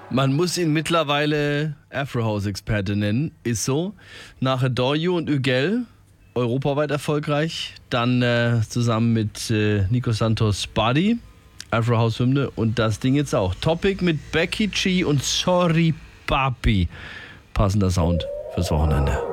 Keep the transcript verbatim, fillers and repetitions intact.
Man muss ihn mittlerweile Afro-House-Experte nennen, ist so. Nach Adore und Ügel, europaweit erfolgreich. Dann äh, zusammen mit äh, Nico Santos Body, Afro-House-Hymne. Und das Ding jetzt auch. Topic mit Becky G und Sorry Papi. Passender Sound fürs Wochenende.